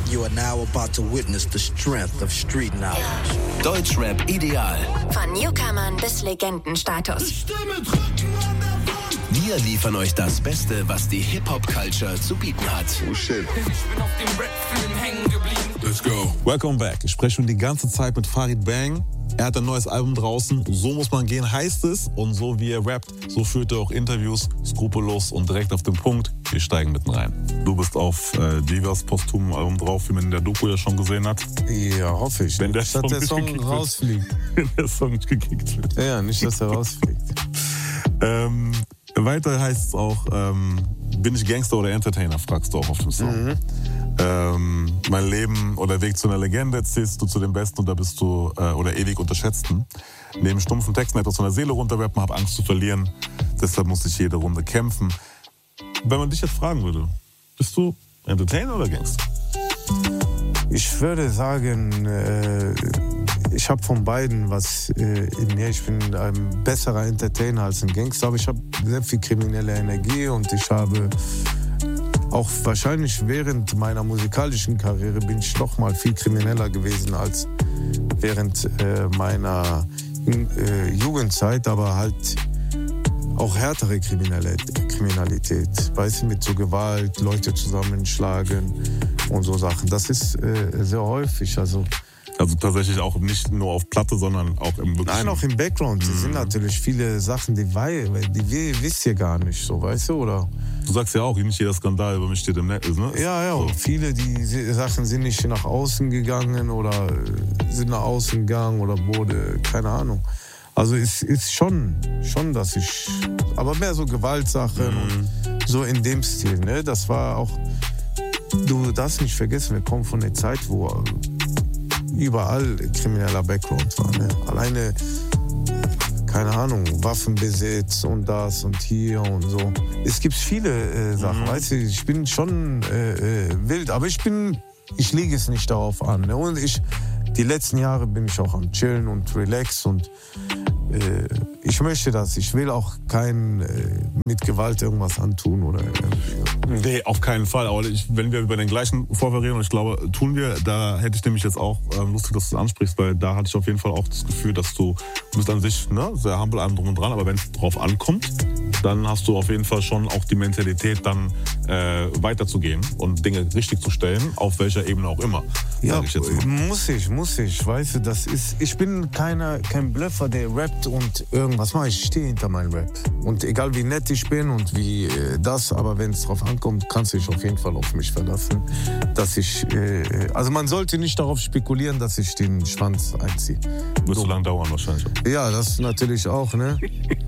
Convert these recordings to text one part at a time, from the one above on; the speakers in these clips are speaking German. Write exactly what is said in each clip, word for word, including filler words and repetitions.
You are now about to witness the strength of street knowledge. Deutschrap ideal. Von Newcomern bis Legendenstatus. Wir liefern euch das Beste, was die Hip-Hop-Culture zu bieten hat. Oh shit. Ich bin auf dem Rap-Film hängen geblieben. Let's go. Welcome back. Ich spreche schon die ganze Zeit mit Farid Bang. Er hat ein neues Album draußen. So muss man gehen, heißt es. Und so wie er rappt, so führt er auch Interviews, skrupellos und direkt auf den Punkt. Wir steigen mitten rein. Du bist auf äh, Divas posthumem Album drauf, wie man in der Doku ja schon gesehen hat. Ja, hoffe ich. Wenn der nicht, Song, dass der nicht Song gekickt rausfliegt. Wenn der Song nicht gekickt wird. Ja, ja, nicht, dass er rausfliegt. ähm, weiter heißt es auch, ähm, bin ich Gangster oder Entertainer, fragst du auch auf dem Song. Mhm. Ähm, mein Leben oder Weg zu einer Legende zählst du zu den Besten und da bist du äh, oder ewig Unterschätzten. Neben stumpfen Texten etwas von der Seele runterrappen, hab Angst zu verlieren. Deshalb muss ich jede Runde kämpfen. Wenn man dich jetzt fragen würde, bist du Entertainer oder Gangster? Ich würde sagen, äh, ich habe von beiden was äh, in mir. Ich bin ein besserer Entertainer als ein Gangster, aber ich habe sehr viel kriminelle Energie und ich habe auch wahrscheinlich während meiner musikalischen Karriere bin ich noch mal viel krimineller gewesen als während äh, meiner äh, Jugendzeit, aber halt auch härtere Kriminalität, weißt du, mit so Gewalt, Leute zusammenschlagen und so Sachen. Das ist äh, sehr häufig, also Also tatsächlich auch nicht nur auf Platte, sondern auch im wirklichen... Nein, auch im Background. Es mhm. sind natürlich viele Sachen, die, die, die wisst ihr gar nicht, so, weißt du, oder? Du sagst ja auch, nicht jeder Skandal über mich steht im Netz, ne? Ja, ja, und viele die Sachen sind nicht nach außen gegangen oder sind nach außen gegangen oder wurde, keine Ahnung. Also es ist schon, schon, dass ich, aber mehr so Gewaltsachen mhm. und so in dem Stil, ne? Das war auch, du darfst nicht vergessen, wir kommen von der Zeit, wo überall krimineller Background war, ne? Alleine, keine Ahnung, Waffenbesitz und das und hier und so. Es gibt viele äh, Sachen, mhm. weißt du, ich bin schon äh, äh, wild, aber ich bin, ich lege es nicht darauf an, ne? Und ich, die letzten Jahre bin ich auch am Chillen und Relax und äh, ich möchte das. Ich will auch kein äh, mit Gewalt irgendwas antun oder irgendwie. Nee, auf keinen Fall. Aber ich, wenn wir über den gleichen Vorfall reden, und ich glaube, tun wir, da hätte ich nämlich jetzt auch äh, lustig, dass du es ansprichst, weil da hatte ich auf jeden Fall auch das Gefühl, dass du, du bist an sich ne, sehr humble, allem drum und dran, aber wenn es drauf ankommt, dann hast du auf jeden Fall schon auch die Mentalität, dann äh, weiterzugehen und Dinge richtig zu stellen, auf welcher Ebene auch immer. Ja, ich jetzt mal. muss ich, muss ich, weißt du, das ist, ich bin keiner, kein Blöffer, der rappt und irgendwas macht. Ich stehe hinter meinem Rap. Und egal wie nett ich bin und wie äh, das, aber wenn es drauf ankommt, kannst du dich auf jeden Fall auf mich verlassen, dass ich, äh, also man sollte nicht darauf spekulieren, dass ich den Schwanz einziehe. Wird so so lange dauern wahrscheinlich. Ja, das natürlich auch, ne?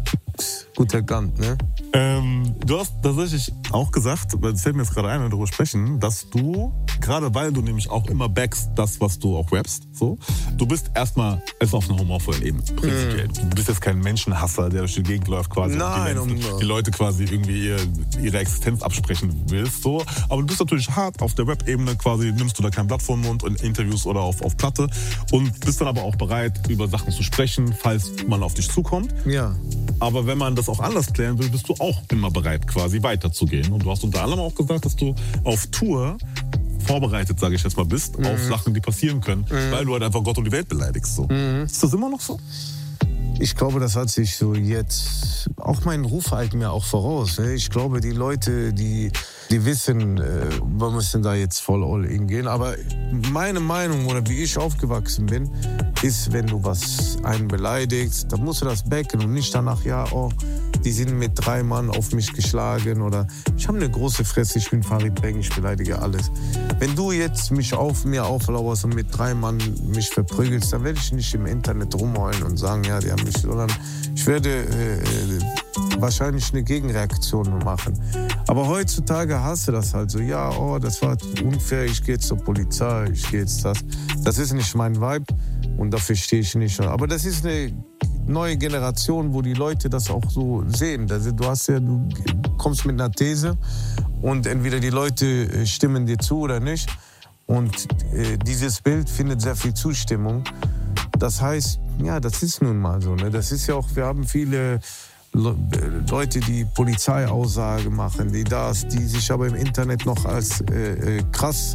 Gut erkannt, ne? Ähm, du hast tatsächlich auch gesagt, es fällt mir jetzt gerade ein, wenn wir darüber sprechen, dass du, gerade weil du nämlich auch immer backst, das, was du auch rappst, so, du bist erstmal erstmal auf einer humorvollen Ebene, prinzipiell. Mm. Du bist jetzt kein Menschenhasser, der durch die Gegend läuft quasi Nein, und die, Menschen, um, die Leute quasi irgendwie ihr, ihre Existenz absprechen willst, so. Aber du bist natürlich hart auf der Rap-Ebene, quasi nimmst du da kein Blatt vor den Mund in Interviews oder auf, auf Platte und bist dann aber auch bereit, über Sachen zu sprechen, falls man auf dich zukommt. Ja. Aber wenn man das auch anders klären will, bist du auch immer bereit, quasi weiterzugehen. Und du hast unter anderem auch gesagt, dass du auf Tour vorbereitet, sage ich jetzt mal, bist, mhm. auf Sachen, die passieren können, mhm. weil du halt einfach Gott und die Welt beleidigst. So. Mhm. Ist das immer noch so? Ich glaube, das hat sich so jetzt, auch mein Ruf halt mir auch voraus. Ne? Ich glaube, die Leute, die, die wissen, äh, wir müssen da jetzt voll all in gehen. Aber meine Meinung oder wie ich aufgewachsen bin, ist, wenn du was einen beleidigst, dann musst du das backen und nicht danach, ja, oh, die sind mit drei Mann auf mich geschlagen oder ich habe eine große Fresse, ich bin Farid Bang, ich beleidige alles. Wenn du jetzt mich auf mir auflauerst und mit drei Mann mich verprügelst, dann werde ich nicht im Internet rumheulen und sagen, ja, die haben mich, sondern ich werde äh, wahrscheinlich eine Gegenreaktion machen. Aber heutzutage hast du das halt so, ja, oh, das war unfair, ich gehe jetzt zur Polizei, ich gehe jetzt das. Das ist nicht mein Vibe und dafür stehe ich nicht. Aber das ist eine neue Generation, wo die Leute das auch so sehen. Also du hast ja, du kommst mit einer These und entweder die Leute stimmen dir zu oder nicht. Und äh, dieses Bild findet sehr viel Zustimmung. Das heißt, ja, das ist nun mal so. Ne? Das ist ja auch, wir haben viele Le- Leute, die Polizeiaussage machen, die das, die sich aber im Internet noch als äh, äh, krass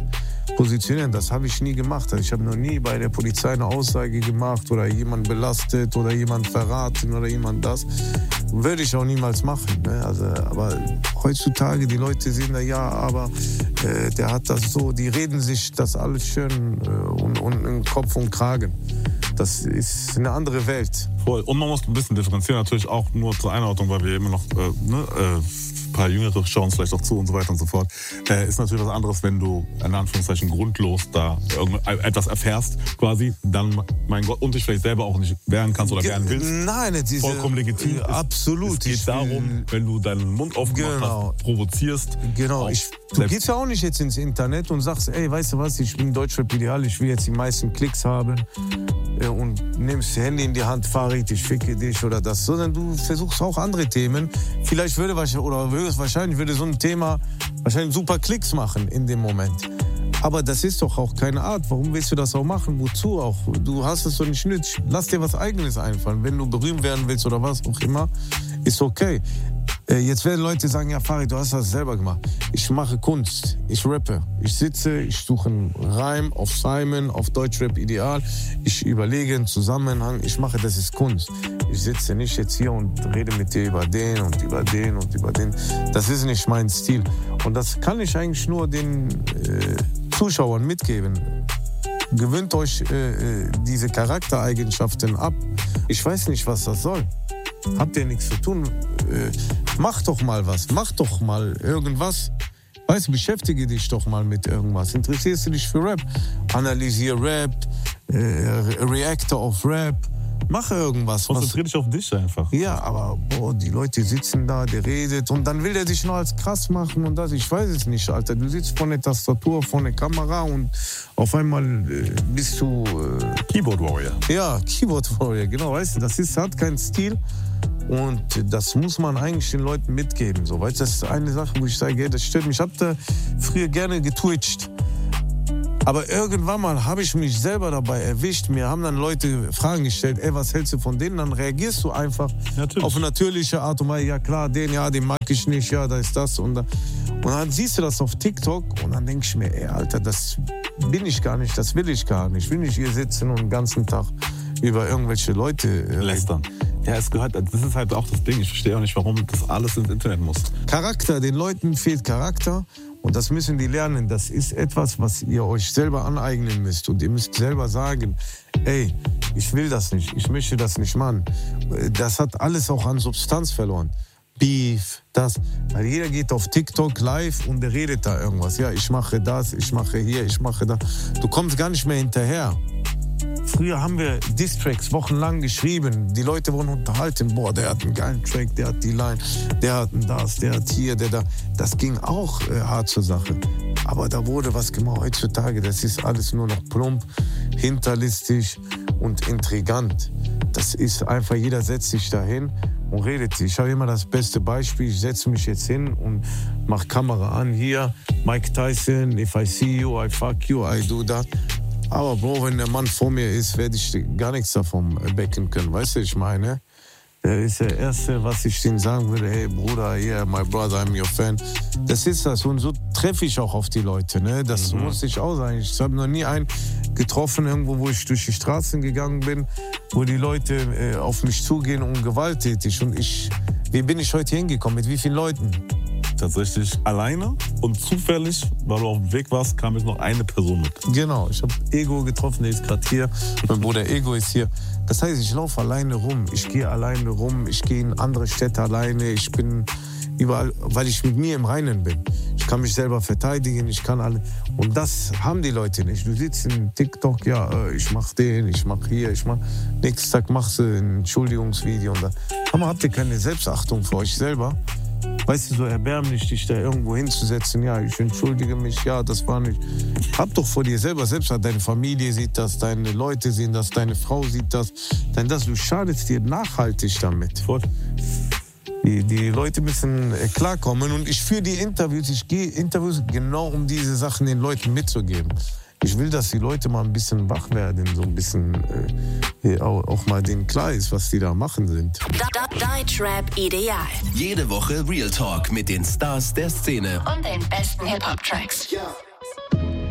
positionieren. Das habe ich nie gemacht. Also ich habe noch nie bei der Polizei eine Aussage gemacht oder jemanden belastet oder jemanden verraten oder jemand das. Würde ich auch niemals machen. Ne? Also, aber heutzutage, die Leute sehen da, ja, aber äh, der hat das so, die reden sich das alles schön äh, und, und in Kopf und Kragen. Das ist eine andere Welt. Voll. Und man muss ein bisschen differenzieren, natürlich auch nur zur Einordnung, weil wir immer noch äh, ne, äh, ein paar Jüngere schauen uns vielleicht auch zu und so weiter und so fort. Äh, ist natürlich was anderes, wenn du in Anführungszeichen grundlos da etwas erfährst, quasi, dann, mein Gott, und dich vielleicht selber auch nicht wehren kannst oder wehren willst. Nein, diese, vollkommen legitim. Äh, absolut. Es geht ich darum, wenn du deinen Mund aufgemacht genau. hast, provozierst. Genau. Ich, du gehst ja auch nicht jetzt ins Internet und sagst, ey, weißt du was, ich bin Deutschrap-Ideal, ich will jetzt die meisten Klicks haben äh, und nimmst das Handy in die Hand, Farid, ich ficke dich oder das, sondern du versuchst auch andere Themen. Vielleicht würde oder würde es wahrscheinlich würde so ein Thema wahrscheinlich super Klicks machen in dem Moment. Aber das ist doch auch keine Art. Warum willst du das auch machen? Wozu auch? Du hast es doch nicht nötig. Lass dir was Eigenes einfallen. Wenn du berühmt werden willst oder was auch immer, ist okay. Äh, jetzt werden Leute sagen, ja Farid, du hast das selber gemacht. Ich mache Kunst, ich rappe. Ich sitze, ich suche einen Reim auf Simon, auf Deutschrap Ideal. Ich überlege einen Zusammenhang. Ich mache, das ist Kunst. Ich sitze nicht jetzt hier und rede mit dir über den und über den und über den. Das ist nicht mein Stil. Und das kann ich eigentlich nur den äh, Zuschauern mitgeben. Gewöhnt euch äh, diese Charaktereigenschaften ab. Ich weiß nicht, was das soll. Habt ihr nichts zu tun? Äh, mach doch mal was. Mach doch mal irgendwas. Weißt du, beschäftige dich doch mal mit irgendwas. Interessierst du dich für Rap? Analysier Rap, äh, Reactor auf Rap. Mach irgendwas. Konzentrier dich auf dich einfach. Ja, aber boah, die Leute sitzen da, der redet und dann will der dich noch als krass machen und das. Ich weiß es nicht, Alter. Du sitzt vor der Tastatur, vor der Kamera und auf einmal äh, bist du... Äh, Keyboard Warrior. Ja, Keyboard Warrior, genau. Weißt du, das ist, hat keinen Stil und das muss man eigentlich den Leuten mitgeben. So, weißt du, das ist eine Sache, wo ich sage, das stimmt. Ich habe da früher gerne getwitcht. Aber irgendwann mal habe ich mich selber dabei erwischt. Mir haben dann Leute Fragen gestellt, ey, was hältst du von denen? Dann reagierst du einfach natürlich auf eine natürliche Art und Weise. Ja klar, den, ja, den mag ich nicht, ja, da ist das. Und, da. und dann siehst du das auf TikTok und dann denke ich mir, ey, Alter, das bin ich gar nicht, das will ich gar nicht. Ich will nicht hier sitzen und den ganzen Tag über irgendwelche Leute äh, lästern. Ja, es gehört, das ist halt auch das Ding. Ich verstehe auch nicht, warum das alles ins Internet muss. Charakter, den Leuten fehlt Charakter. Und das müssen die lernen. Das ist etwas, was ihr euch selber aneignen müsst. Und ihr müsst selber sagen, ey, ich will das nicht, ich möchte das nicht machen. Das hat alles auch an Substanz verloren. Beef, das. Weil jeder geht auf TikTok live und der redet da irgendwas. Ja, ich mache das, ich mache hier, ich mache das. Du kommst gar nicht mehr hinterher. Früher haben wir Diss-Tracks wochenlang geschrieben. Die Leute wurden unterhalten. Boah, der hat einen geilen Track, der hat die Line, der hat das, der hat hier, der da. Das ging auch äh, hart zur Sache. Aber da wurde was gemacht. Heutzutage, das ist alles nur noch plump, hinterlistig und intrigant. Das ist einfach, jeder setzt sich da hin und redet. Ich habe immer das beste Beispiel. Ich setze mich jetzt hin und mache Kamera an. Hier, Mike Tyson, if I see you, I fuck you, I do that. Aber Bro, wenn der Mann vor mir ist, werde ich gar nichts davon becken können. Weißt du, ich meine? Der ist der Erste, was ich denen sagen würde, hey Bruder, yeah, my brother, I'm your fan. Das ist das. Und so treffe ich auch auf die Leute. Ne? Das mhm. muss ich auch sagen. Ich habe noch nie einen getroffen, irgendwo, wo ich durch die Straßen gegangen bin, wo die Leute äh, auf mich zugehen und gewalttätig. Und ich, wie bin ich heute hingekommen? Mit wie vielen Leuten? Tatsächlich alleine und zufällig, weil du auf dem Weg warst, kam jetzt noch eine Person mit. Genau, ich habe Ego getroffen, der ist gerade hier. Mein Bruder Ego ist hier. Das heißt, ich laufe alleine rum, ich gehe alleine rum, ich gehe in andere Städte alleine, ich bin überall, weil ich mit mir im Reinen bin. Ich kann mich selber verteidigen, ich kann alle. Und das haben die Leute nicht. Du sitzt in TikTok, ja, ich mach den, ich mach hier, ich mach. Nächsten Tag machst du ein Entschuldigungsvideo. Und da. Aber habt ihr keine Selbstachtung für euch selber? Weißt du, so erbärmlich, dich da irgendwo hinzusetzen, ja, ich entschuldige mich, ja, das war nicht. Hab doch vor dir selber, selbst deine Familie sieht das, deine Leute sehen das, deine Frau sieht das. Denn das, du schadest dir nachhaltig damit. Voll. Die, die Leute müssen klarkommen und ich führe die Interviews, ich gehe Interviews genau, um diese Sachen den Leuten mitzugeben. Ich will, dass die Leute mal ein bisschen wach werden, so ein bisschen äh, auch, auch mal denen klar ist, was die da machen sind. Deutschrap Ideal. Jede Woche Real Talk mit den Stars der Szene. Und den besten Hip-Hop-Tracks. Ja.